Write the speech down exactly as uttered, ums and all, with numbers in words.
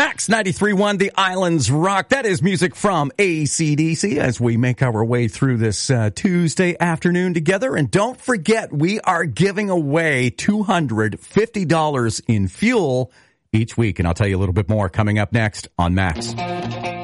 Max ninety-three point one, The Islands Rock. That is music from A C D C as we make our way through this uh, Tuesday afternoon together. And don't forget, we are giving away two hundred fifty dollars in fuel each week. And I'll tell you a little bit more coming up next on Max.